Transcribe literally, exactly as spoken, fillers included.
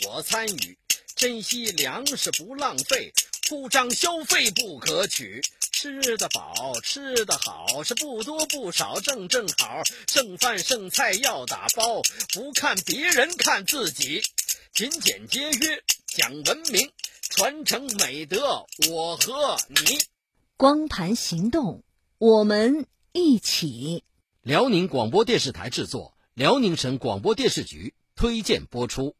我参与，珍惜粮食不浪费，铺张消费不可取。吃得饱，吃得好，是不多不少，正正好。剩饭剩菜要打包，不看别人看自己。勤俭节约讲文明，传承美德我和你。 光盘行动，我们一起。 辽宁广播电视台制作，辽宁省广播电视局推荐播出。